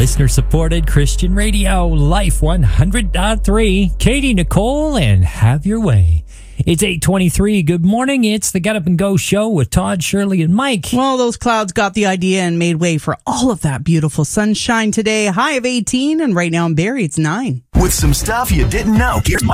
listener-supported Christian radio, Life 100.3. Katie, Nicole, and Have Your Way. It's 8:23. Good morning. It's the Get Up and Go show with Todd, Shirley, and Mike. Well, those clouds got the idea and made way for all of that beautiful sunshine today. High of 18, and right now in Barrie, it's 9. With some stuff you didn't know. Here's